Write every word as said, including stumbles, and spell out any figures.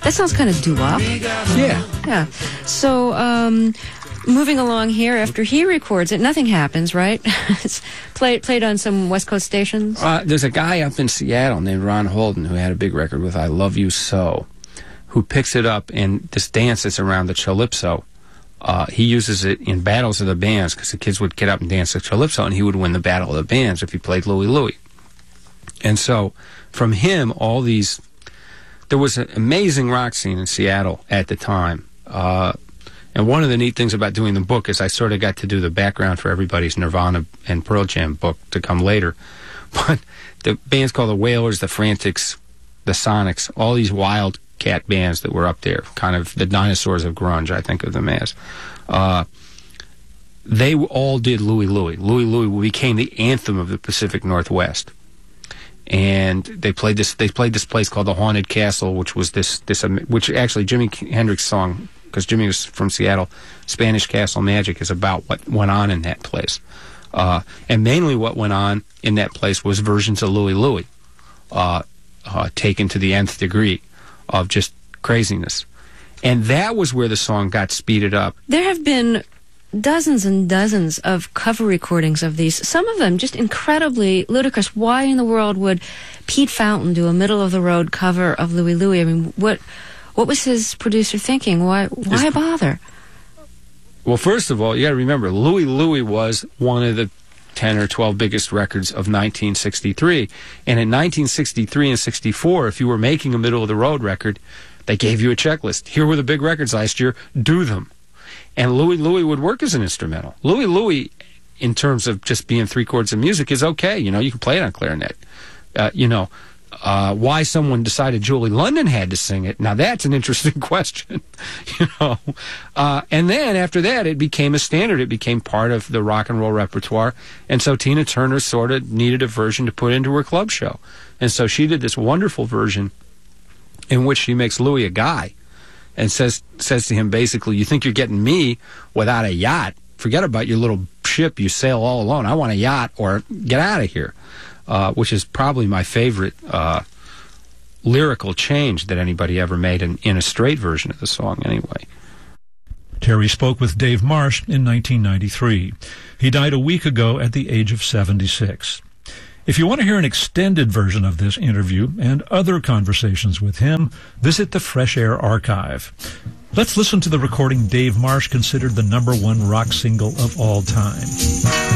That sounds kind of doo-wop. Yeah. Yeah. So, um, moving along here, after he records it, nothing happens, right? It's played played on some West Coast stations. Uh, there's a guy up in Seattle named Ron Holden who had a big record with I Love You So, who picks it up, and this dance that's around the Calypso, uh, he uses it in battles of the bands, because the kids would get up and dance the Calypso, and he would win the battle of the bands if he played Louie Louie. And so, from him, all these... There was an amazing rock scene in Seattle at the time. Uh, and one of the neat things about doing the book is I sort of got to do the background for everybody's Nirvana and Pearl Jam book to come later. But the bands called the Wailers, the Frantics, the Sonics, all these wildcat bands that were up there, kind of the dinosaurs of grunge, I think of them as. Uh, they all did Louie Louie. Louie Louie became the anthem of the Pacific Northwest. And they played this. They played this place called the Haunted Castle, which was this this um, which actually Jimi Hendrix song, because Jimmy was from Seattle. Spanish Castle Magic is about what went on in that place, uh, and mainly what went on in that place was versions of Louie Louie, uh, uh, taken to the nth degree of just craziness, and that was where the song got speeded up. There have been dozens and dozens of cover recordings of these, some of them just incredibly ludicrous. Why in the world would Pete Fountain do a middle-of-the-road cover of Louie Louie? I mean, what what was his producer thinking? Why why His, bother? Well, first of all, you got to remember, Louie Louie was one of the ten or twelve biggest records of nineteen sixty-three. And in nineteen sixty-three and sixty-four, if you were making a middle-of-the-road record, they gave you a checklist. Here were the big records last year. Do them. And Louie Louie would work as an instrumental. Louie Louie, in terms of just being three chords of music, is okay. You know, you can play it on clarinet. Uh, you know, uh, why someone decided Julie London had to sing it, now that's an interesting question. You know, uh, and then after that, it became a standard. It became part of the rock and roll repertoire. And so Tina Turner sort of needed a version to put into her club show. And so she did this wonderful version in which she makes Louie a guy. And says says to him, basically, you think you're getting me without a yacht? Forget about your little ship you sail all alone. I want a yacht, or get out of here. Uh, which is probably my favorite uh, lyrical change that anybody ever made in, in a straight version of the song, anyway. Terry spoke with Dave Marsh in nineteen ninety-three. He died a week ago at the age of seventy-six. If you want to hear an extended version of this interview and other conversations with him, visit the Fresh Air Archive. Let's listen to the recording Dave Marsh considered the number one rock single of all time.